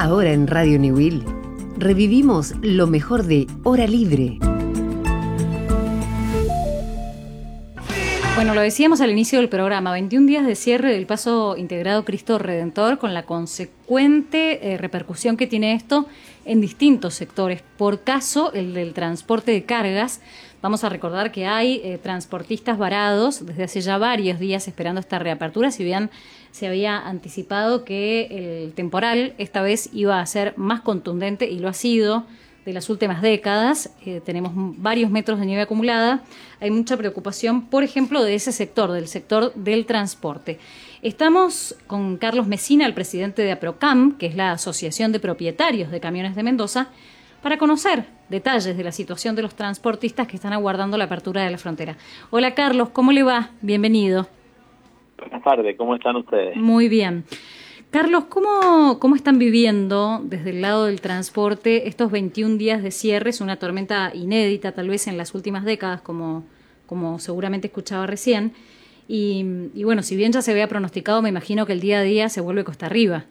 Ahora en Radio New Will, revivimos lo mejor de Hora Libre. Bueno, lo decíamos al inicio del programa, 21 días de cierre del paso integrado Cristo Redentor, con la consecuente repercusión que tiene esto en distintos sectores. Por caso, el del transporte de cargas. Vamos a recordar que hay transportistas varados desde hace ya varios días esperando esta reapertura, si bien se había anticipado que el temporal esta vez iba a ser más contundente, y lo ha sido de las últimas décadas. Tenemos varios metros de nieve acumulada. Hay mucha preocupación, por ejemplo, de ese sector, del sector del transporte. Estamos con Carlos Mesina, el presidente de APROCAM, que es la Asociación de Propietarios de Camiones de Mendoza, para conocer detalles de la situación de los transportistas que están aguardando la apertura de la frontera. Hola Carlos, ¿cómo le va? Bienvenido. Buenas tardes, ¿cómo están ustedes? Muy bien. Carlos, ¿cómo están viviendo desde el lado del transporte estos 21 días de cierre? Es una tormenta inédita, tal vez en las últimas décadas, como seguramente escuchaba recién. Y bueno, si bien ya se había pronosticado, me imagino que el día a día se vuelve cuesta arriba.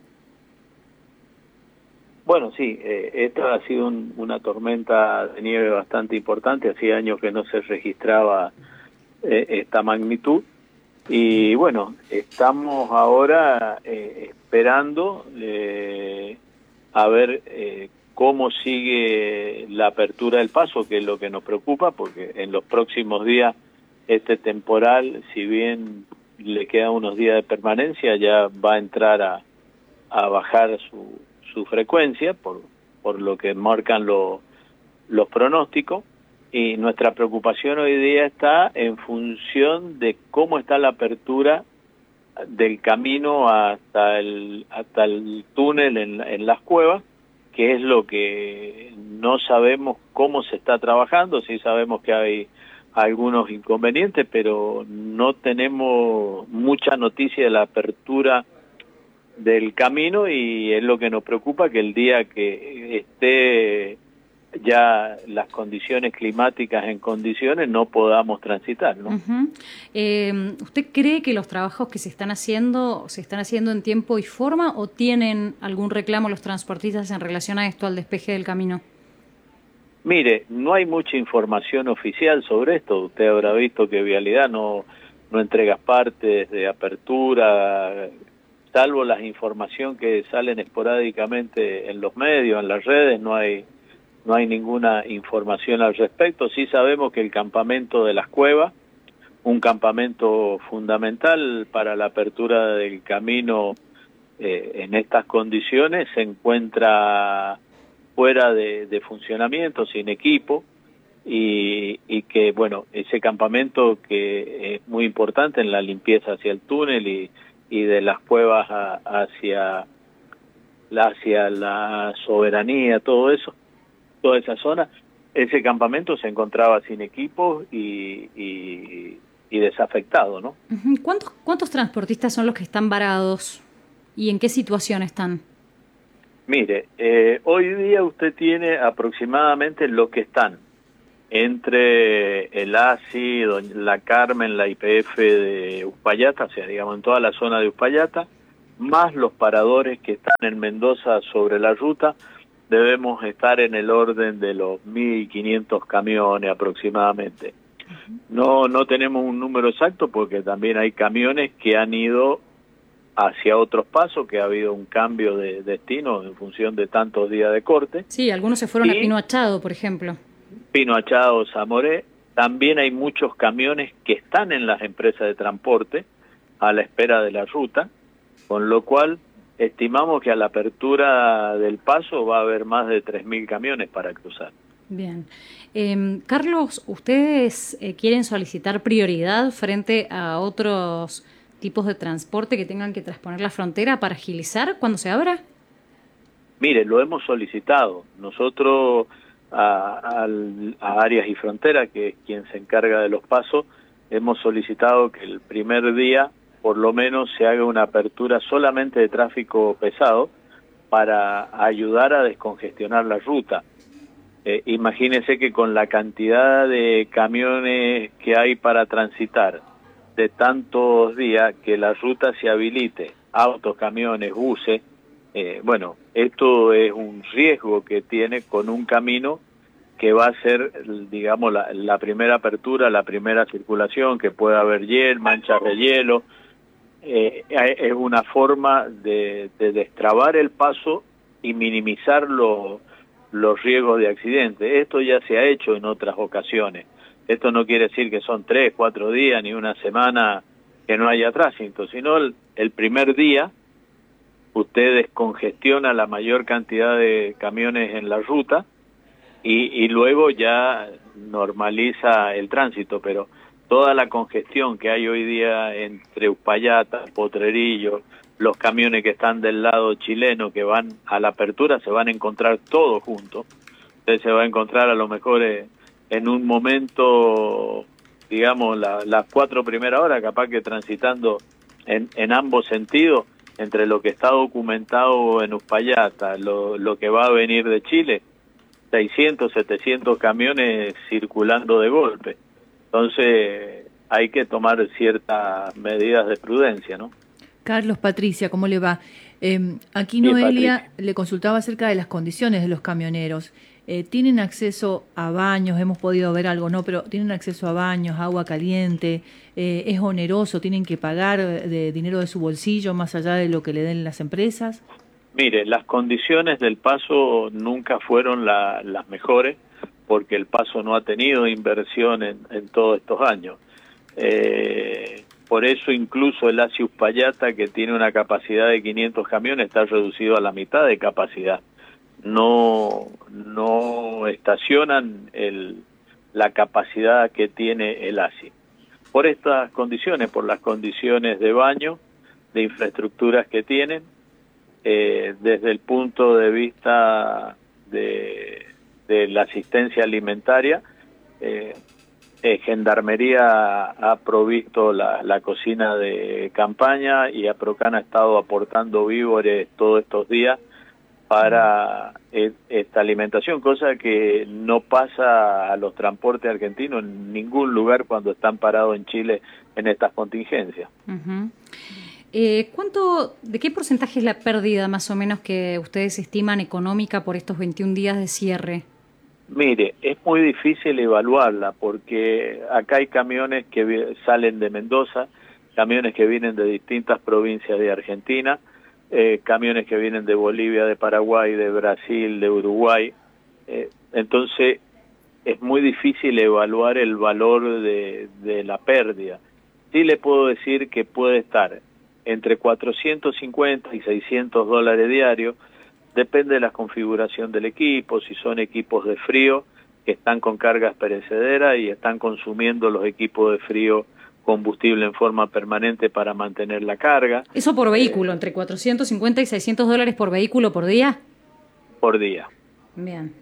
Bueno, sí, esta ha sido una tormenta de nieve bastante importante. Hacía años que no se registraba esta magnitud. Y bueno, estamos ahora esperando a ver cómo sigue la apertura del paso, que es lo que nos preocupa, porque en los próximos días este temporal, si bien le quedan unos días de permanencia, ya va a entrar a bajar su frecuencia, por lo que marcan los pronósticos. Y nuestra preocupación hoy día está en función de cómo está la apertura del camino hasta el túnel en las cuevas, que es lo que no sabemos cómo se está trabajando. Sí sabemos que hay algunos inconvenientes, pero no tenemos mucha noticia de la apertura del camino, y es lo que nos preocupa, que el día que esté ya las condiciones climáticas en condiciones no podamos transitar, ¿no? ¿Usted cree que los trabajos que se están haciendo en tiempo y forma, o tienen algún reclamo los transportistas en relación a esto, al despeje del camino? Mire, no hay mucha información oficial sobre esto. Usted habrá visto que Vialidad no entrega partes de apertura, salvo las informaciones que salen esporádicamente en los medios, en las redes. No hay ninguna información al respecto. Sí sabemos que el campamento de las cuevas, un campamento fundamental para la apertura del camino en estas condiciones, se encuentra fuera de funcionamiento, sin equipo, y que, bueno, ese campamento, que es muy importante en la limpieza hacia el túnel y de las cuevas hacia la Soberanía, todo eso, toda esa zona, ese campamento se encontraba sin equipo y desafectado, ¿no? ¿Cuántos transportistas son los que están varados y en qué situación están? Mire, hoy día usted tiene aproximadamente los que están entre el ASI, la Carmen, la YPF de Uspallata, o sea, digamos en toda la zona de Uspallata, más los paradores que están en Mendoza sobre la ruta. Debemos estar en el orden de los 1.500 camiones aproximadamente. No tenemos un número exacto, porque también hay camiones que han ido hacia otros pasos, que ha habido un cambio de destino en función de tantos días de corte. Sí, algunos se fueron a Pino Achado, por ejemplo. Pino Achado, Zamoré. También hay muchos camiones que están en las empresas de transporte a la espera de la ruta, con lo cual estimamos que a la apertura del paso va a haber más de 3.000 camiones para cruzar. Bien. Carlos, ¿ustedes quieren solicitar prioridad frente a otros tipos de transporte que tengan que trasponer la frontera para agilizar cuando se abra? Mire, lo hemos solicitado. Nosotros a Áreas y Fronteras, que es quien se encarga de los pasos, hemos solicitado que el primer día por lo menos se haga una apertura solamente de tráfico pesado para ayudar a descongestionar la ruta. Imagínense que con la cantidad de camiones que hay para transitar de tantos días, que la ruta se habilite, autos, camiones, buses, Bueno, esto es un riesgo que tiene con un camino que va a ser, digamos, la primera apertura, la primera circulación, que puede haber manchas de hielo. Es una forma de destrabar el paso y minimizar los riesgos de accidente. Esto ya se ha hecho en otras ocasiones. Esto no quiere decir que son 3, 4 días ni una semana que no haya tránsito, sino el primer día usted descongestiona la mayor cantidad de camiones en la ruta y luego ya normaliza el tránsito, pero toda la congestión que hay hoy día entre Uspallata, Potrerillos, los camiones que están del lado chileno que van a la apertura, se van a encontrar todos juntos. Usted se va a encontrar a lo mejor en un momento, digamos, las 4 primeras horas, capaz que transitando en ambos sentidos, entre lo que está documentado en Uspallata, lo que va a venir de Chile, 600, 700 camiones circulando de golpe. Entonces hay que tomar ciertas medidas de prudencia, ¿no? Carlos, Patricia, ¿cómo le va? Aquí Bien, Noelia Patricia. le consultaba acerca de las condiciones de los camioneros. ¿Tienen acceso a baños? Hemos podido ver algo, ¿no? Pero ¿tienen acceso a baños, agua caliente? ¿Es oneroso? ¿Tienen que pagar de dinero de su bolsillo más allá de lo que le den las empresas? Mire, las condiciones del paso nunca fueron las mejores, porque el paso no ha tenido inversión en todos estos años. Por eso incluso el ACI Uspallata, que tiene una capacidad de 500 camiones, está reducido a la mitad de capacidad. No estacionan la capacidad que tiene el ACI. Por estas condiciones, por las condiciones de baño, de infraestructuras que tienen, desde el punto de vista de la asistencia alimentaria, Gendarmería ha provisto la cocina de campaña y APROCAN ha estado aportando víveres todos estos días para esta alimentación, cosa que no pasa a los transportes argentinos en ningún lugar cuando están parados en Chile en estas contingencias. Uh-huh. ¿De qué porcentaje es la pérdida más o menos que ustedes estiman económica por estos 21 días de cierre? Mire, es muy difícil evaluarla porque acá hay camiones que salen de Mendoza, camiones que vienen de distintas provincias de Argentina, camiones que vienen de Bolivia, de Paraguay, de Brasil, de Uruguay. Entonces es muy difícil evaluar el valor de la pérdida. Sí le puedo decir que puede estar entre 450 y 600 dólares diarios. Depende de la configuración del equipo, si son equipos de frío que están con cargas perecederas y están consumiendo los equipos de frío combustible en forma permanente para mantener la carga. ¿Eso por vehículo, entre 450 y 600 dólares por vehículo por día? Por día. Bien.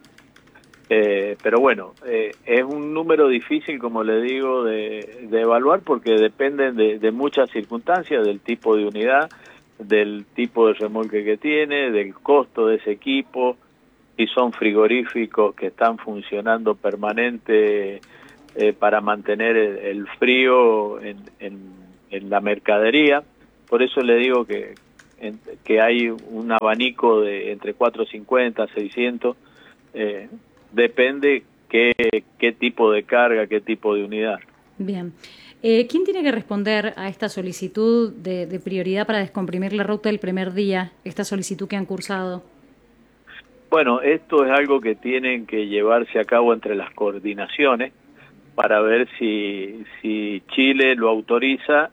Pero bueno, es un número difícil, como le digo, de evaluar porque dependen de muchas circunstancias, del tipo de unidad, del tipo de remolque que tiene, del costo de ese equipo, si son frigoríficos que están funcionando permanente para mantener el frío en la mercadería. Por eso le digo que hay un abanico de entre 450, 600, depende qué tipo de carga, qué tipo de unidad. Bien. ¿Quién tiene que responder a esta solicitud de prioridad para descomprimir la ruta del primer día, esta solicitud que han cursado? Bueno, esto es algo que tienen que llevarse a cabo entre las coordinaciones para ver si Chile lo autoriza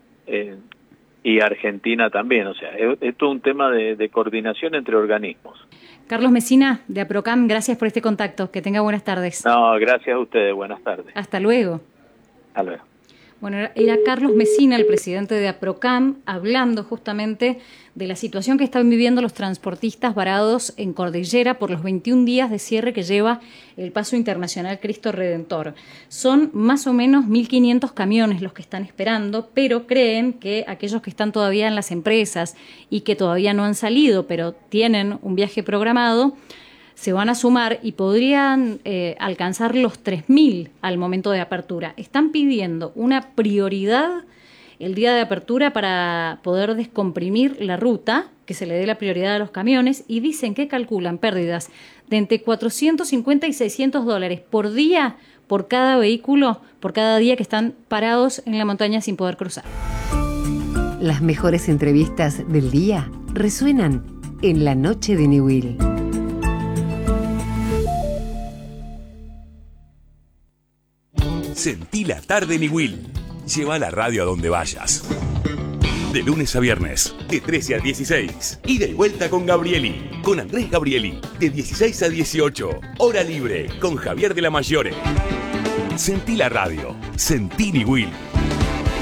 y Argentina también. O sea, esto es un tema de coordinación entre organismos. Carlos Messina, de APROCAM, gracias por este contacto. Que tenga buenas tardes. No, gracias a ustedes. Buenas tardes. Hasta luego. Hasta luego. Bueno, era Carlos Messina, el presidente de APROCAM, hablando justamente de la situación que están viviendo los transportistas varados en Cordillera por los 21 días de cierre que lleva el Paso Internacional Cristo Redentor. Son más o menos 1.500 camiones los que están esperando, pero creen que aquellos que están todavía en las empresas y que todavía no han salido, pero tienen un viaje programado, se van a sumar y podrían alcanzar los 3.000 al momento de apertura. Están pidiendo una prioridad el día de apertura para poder descomprimir la ruta que se le dé la prioridad a los camiones, y dicen que calculan pérdidas de entre 450 y $600 por día por cada vehículo, por cada día que están parados en la montaña sin poder cruzar. Las mejores entrevistas del día resuenan en la noche de Newell. Sentí la tarde Newell. Lleva la radio a donde vayas. De lunes a viernes, de 13 a 16. Ida y vuelta con Gabrieli, con Andrés Gabrieli, de 16 a 18. Hora libre, con Javier de la Maggiore. Sentí la radio. Sentí Newell.